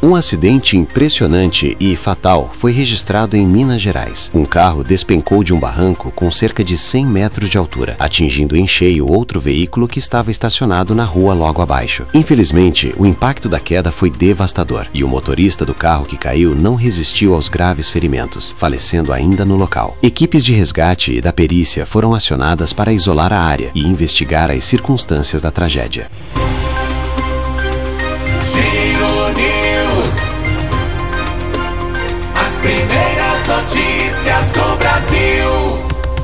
Um acidente impressionante e fatal foi registrado em Minas Gerais. Um carro despencou de um barranco com cerca de 100 metros de altura, atingindo em cheio outro veículo que estava estacionado na rua logo abaixo. Infelizmente, o impacto da queda foi devastador e o motorista do carro que caiu não resistiu aos graves ferimentos, falecendo ainda no local. Equipes de resgate e da perícia foram acionadas para isolar a área e investigar as circunstâncias da tragédia. Giro News. As primeiras notícias do Brasil.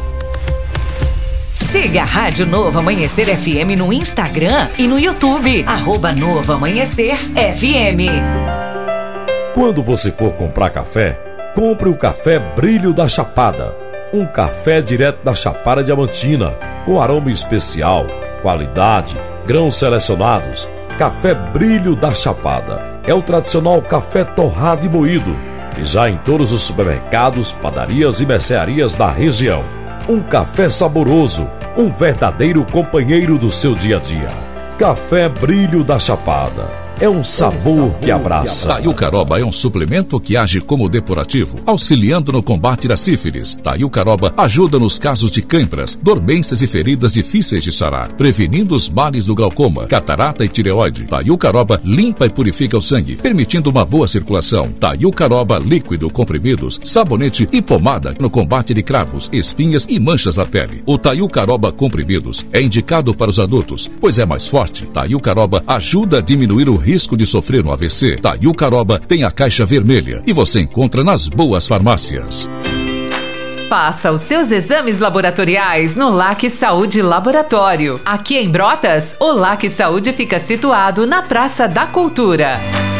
Siga a Rádio Novo Amanhecer FM no Instagram e no YouTube. @Novo Amanhecer FM. Quando você for comprar café, compre o Café Brilho da Chapada. Um café direto da Chapada Diamantina, com aroma especial, qualidade, grãos selecionados. Café Brilho da Chapada é o tradicional café torrado e moído, e já em todos os supermercados, padarias e mercearias da região. Um café saboroso, um verdadeiro companheiro do seu dia a dia. Café Brilho da Chapada. É um sabor que abraça. Taiucaroba é um suplemento que age como depurativo, auxiliando no combate da sífilis. Taiucaroba ajuda nos casos de câimbras, dormências e feridas difíceis de sarar, prevenindo os males do glaucoma, catarata e tireoide. Taiucaroba limpa e purifica o sangue, permitindo uma boa circulação. Taiucaroba líquido, comprimidos, sabonete e pomada no combate de cravos, espinhas e manchas na pele. O Taiucaroba comprimidos é indicado para os adultos, pois é mais forte. Taiucaroba ajuda a diminuir o risco de sofrer um AVC. Taiucaroba tem a caixa vermelha e você encontra nas boas farmácias. Faça os seus exames laboratoriais no LAC Saúde Laboratório. Aqui em Brotas, o LAC Saúde fica situado na Praça da Cultura.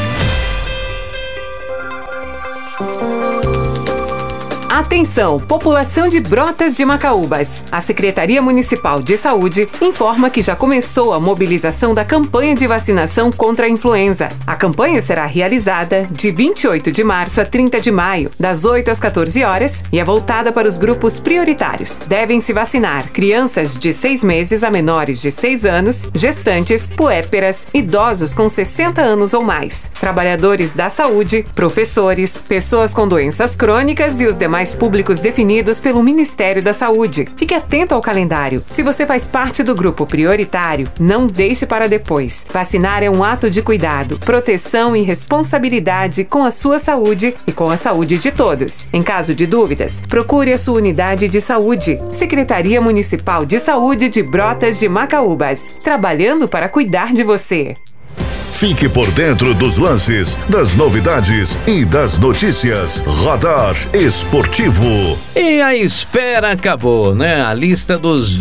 Atenção, população de Brotas de Macaúbas. A Secretaria Municipal de Saúde informa que já começou a mobilização da campanha de vacinação contra a influenza. A campanha será realizada de 28 de março a 30 de maio, das 8 às 14 horas, e é voltada para os grupos prioritários. Devem se vacinar crianças de 6 meses a menores de 6 anos, gestantes, puérperas, idosos com 60 anos ou mais, trabalhadores da saúde, professores, pessoas com doenças crônicas e os demais públicos definidos pelo Ministério da Saúde. Fique atento ao calendário. Se você faz parte do grupo prioritário, não deixe para depois. Vacinar é um ato de cuidado, proteção e responsabilidade com a sua saúde e com a saúde de todos. Em caso de dúvidas, procure a sua unidade de saúde. Secretaria Municipal de Saúde de Brotas de Macaúbas. Trabalhando para cuidar de você. Fique por dentro dos lances, das novidades e das notícias. Radar Esportivo. E a espera acabou, né? A lista dos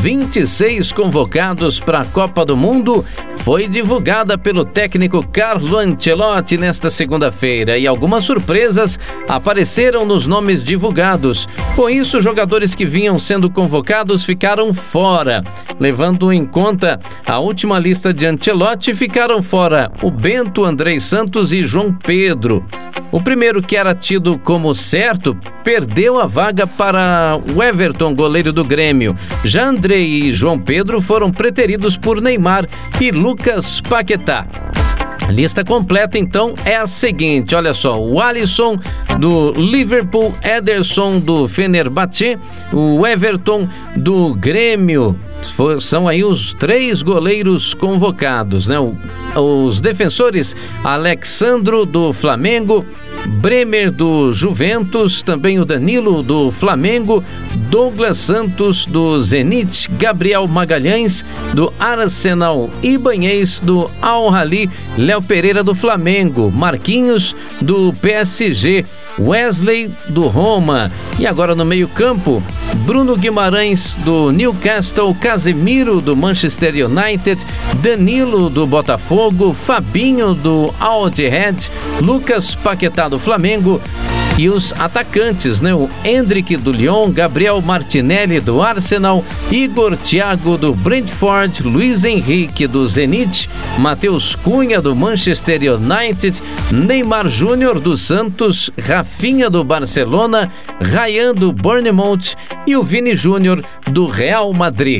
26 convocados para a Copa do Mundo foi divulgada pelo técnico Carlo Ancelotti nesta segunda-feira e algumas surpresas apareceram nos nomes divulgados. Com isso, jogadores que vinham sendo convocados ficaram fora. Levando em conta a última lista de Ancelotti, ficaram fora o Bento, Andrei Santos e João Pedro. O primeiro, que era tido como certo, perdeu a vaga para o Everton, goleiro do Grêmio. Já Andrei e João Pedro foram preteridos por Neymar e Lucas Paquetá. A lista completa, então, é a seguinte, olha só: o Alisson do Liverpool, Ederson do Fenerbahçe, o Everton do Grêmio. São aí os 3 goleiros convocados, né? Os defensores: Alexandro do Flamengo, Bremer do Juventus, também o Danilo do Flamengo, Douglas Santos do Zenit, Gabriel Magalhães do Arsenal, Ibanez do Al-Ahly, Léo Pereira do Flamengo, Marquinhos do PSG, Wesley do Roma. E agora no meio-campo, Bruno Guimarães do Newcastle, Casemiro do Manchester United, Danilo do Botafogo, Fabinho do Al-Ittihad, Lucas Paquetá do Flamengo. E os atacantes, né? O Endrick do Lyon, Gabriel Martinelli do Arsenal, Igor Thiago do Brentford, Luiz Henrique do Zenit, Matheus Cunha do Manchester United, Neymar Júnior do Santos, Rafinha do Barcelona, Ryan do Bournemouth e o Vini Júnior do Real Madrid.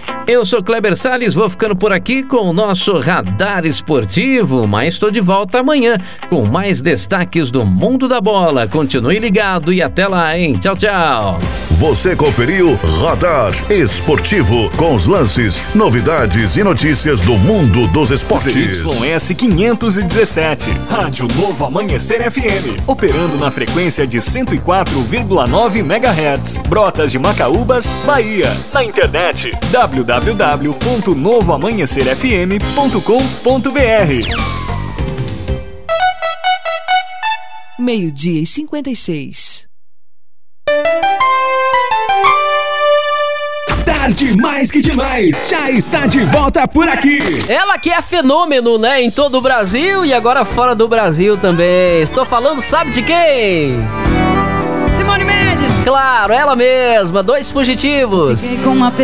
Eu sou Kleber Salles, vou ficando por aqui com o nosso Radar Esportivo, mas estou de volta amanhã com mais destaques do mundo da bola. Continue ligado e até lá, hein? Tchau, tchau. Você conferiu Radar Esportivo com os lances, novidades e notícias do mundo dos esportes. ZYS 517, Rádio Novo Amanhecer FM, operando na frequência de 104,9 MHz, Brotas de Macaúbas, Bahia. Na internet, www.novoamanhecerfm.com.br. 12:56. Tarde mais que demais, já está de volta por aqui. Ela que é fenômeno, né, em todo o Brasil e agora fora do Brasil também. Estou falando, sabe de quem? Simone Mendes. Claro, ela mesma, 2 fugitivos. Fiquei com uma